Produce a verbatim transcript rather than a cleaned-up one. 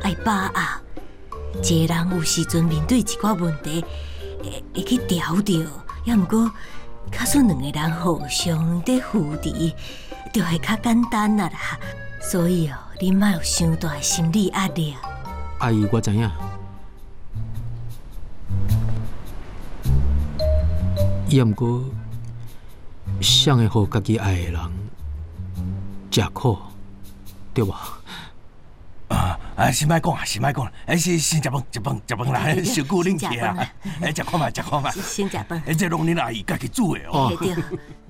爱把握。一个人有时阵面对一寡问题，会会去调着，也毋过，假使两个人互相在扶持，就会较简单啦啦。所以哦，你莫有伤大的心理压力。 阿姨，我知影。也毋过，谁会互家己爱的人吃苦，对吧？ 啊啊！先莫讲啊，先莫讲，哎，先先食饭，食饭，食饭啦！小姑恁起啊！哎，食看嘛，食看嘛！ 先食饭。 哎，这拢恁阿姨家己煮的哦。 对。